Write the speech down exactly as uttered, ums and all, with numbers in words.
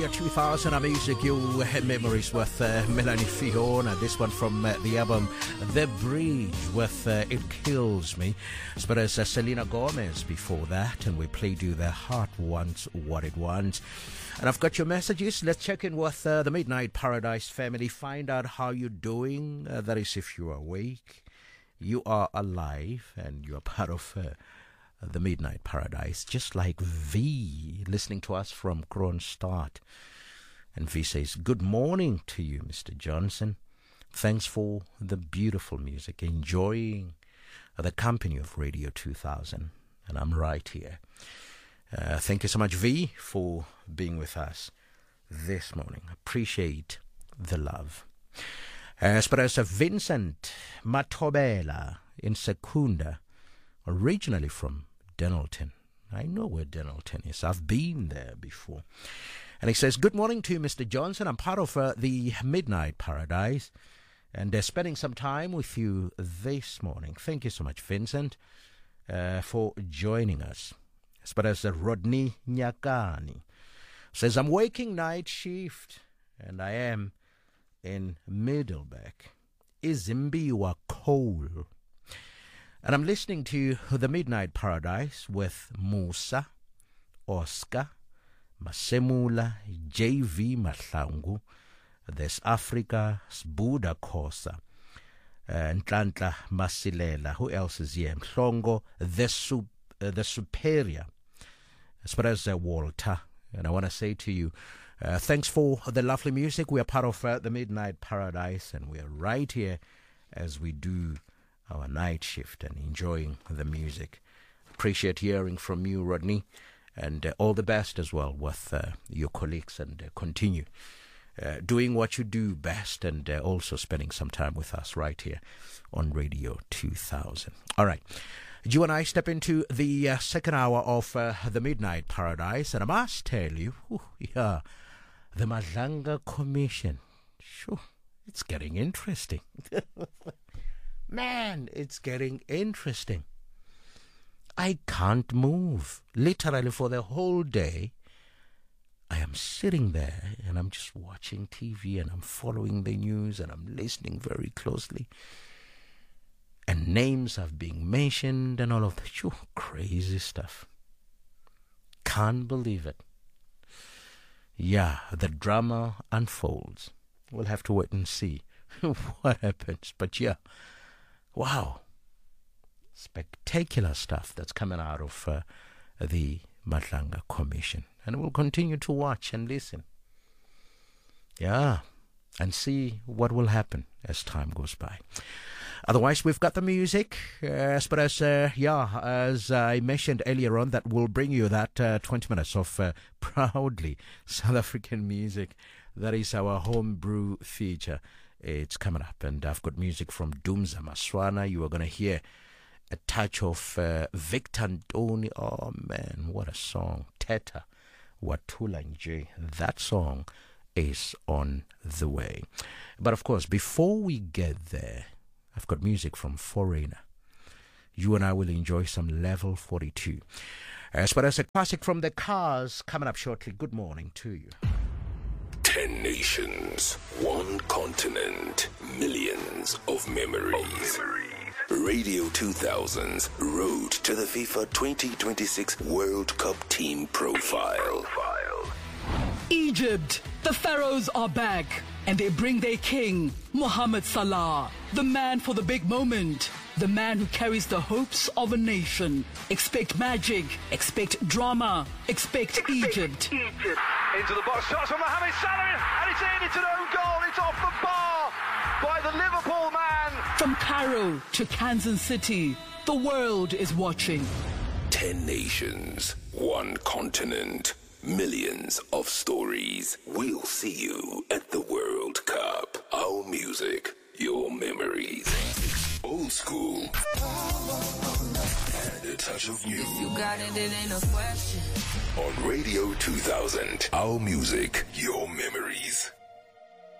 two thousand music, you memories with uh, Melanie Fiona. This one from uh, the album The Bridge with uh, It Kills Me. As well as uh, Selena Gomez before that, and we played you The Heart Wants What It Wants. And I've got your messages. Let's check in with uh, the Midnight Paradise family. Find out how you're doing. Uh, that is, if you're awake, you are alive, and you're part of uh, the Midnight Paradise, just like V, listening to us from Kronstadt. And V says, good morning to you, Mister Johnson. Thanks for the beautiful music. Enjoying the company of Radio two thousand. And I'm right here. Uh, thank you so much, V, for being with us this morning. Appreciate the love. As far as Vincent Matobela in Secunda, originally from Denelton. I know where Denelton is. I've been there before. And he says, good morning to you, Mister Johnson. I'm part of uh, the Midnight Paradise, and uh, spending some time with you this morning. Thank you so much, Vincent, uh, for joining us. As far as uh, Rodney Nyakani says, I'm working night shift, and I am in Middleburg. Izimbiwa Coal. And I'm listening to The Midnight Paradise with Musa, Oscar, Masemula, J V Mahlangu, There's Africa, Buddha Kosa, and Ntlantla Masilela. Who else is here? Mhlongo, the, sup, uh, the Superior, as far as uh, Walter. And I want to say to you, uh, thanks for the lovely music. We are part of uh, The Midnight Paradise, and we are right here as we do our night shift and enjoying the music. Appreciate hearing from you, Rodney, and uh, all the best as well with uh, your colleagues, and uh, continue uh, doing what you do best, and uh, also spending some time with us right here on Radio two thousand. All right. You and I step into the uh, second hour of uh, the Midnight Paradise, and I must tell you, whew, yeah, the Madlanga Commission, sure, it's getting interesting. Man, it's getting interesting. I can't move. Literally for the whole day, I am sitting there and I'm just watching T V and I'm following the news and I'm listening very closely. And names are being mentioned and all of that. Sure, crazy stuff. Can't believe it. Yeah, the drama unfolds. We'll have to wait and see what happens. But yeah. Wow, spectacular stuff that's coming out of uh, the Madlanga Commission. And we'll continue to watch and listen. Yeah, and see what will happen as time goes by. Otherwise, we've got the music. Uh, as far as, uh, yeah, as I mentioned earlier on, that will bring you that uh, twenty minutes of uh, proudly South African music. That is our homebrew feature. It's coming up, and I've got music from Dumza Maswana. You are going to hear a touch of uh, Victor Ntoni. Oh, man, what a song. Teta Watula Nje. That song is on the way. But, of course, before we get there, I've got music from Foreigner. You and I will enjoy some Level forty-two. As far as a classic from the Cars coming up shortly. Good morning to you. Ten nations, one continent, millions of memories. Radio two thousand's Road to the FIFA twenty twenty-six World Cup Team Profile. Egypt, the Pharaohs are back, and they bring their king, Mohamed Salah, the man for the big moment, the man who carries the hopes of a nation. Expect magic, expect drama, expect, expect Egypt. Egypt. Into the box, shots from Mohamed Salah, and it's in, it's an own goal, it's off the bar by the Liverpool man. From Cairo to Kansas City, the world is watching. Ten nations, one continent, millions of stories. We'll see you at the World Cup. Our music, your memories. Old school and a touch of new. You got it, it ain't a question. On Radio two thousand, our music, your memories.